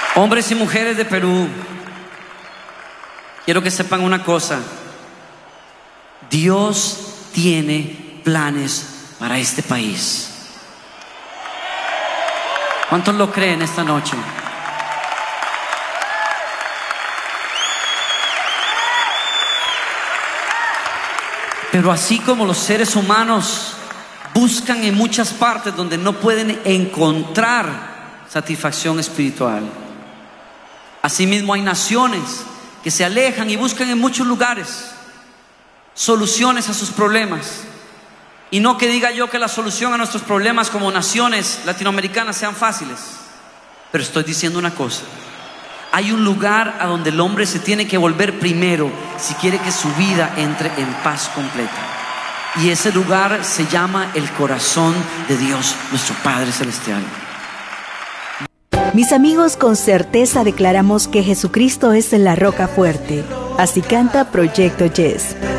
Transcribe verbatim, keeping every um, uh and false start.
Hombres y mujeres de Perú, quiero que sepan una cosa: Dios tiene planes para este país. ¿Cuántos lo creen esta noche? Pero así como los seres humanos buscan en muchas partes donde no pueden encontrar satisfacción espiritual, asimismo hay naciones que se alejan y buscan en muchos lugares soluciones a sus problemas. Y no que diga yo que la solución a nuestros problemas como naciones latinoamericanas sean fáciles, pero estoy diciendo una cosa: hay un lugar a donde el hombre se tiene que volver primero si quiere que su vida entre en paz completa. Y ese lugar se llama el corazón de Dios, nuestro Padre Celestial. Mis amigos, con certeza declaramos que Jesucristo es la roca fuerte. Así canta Proyecto Yes.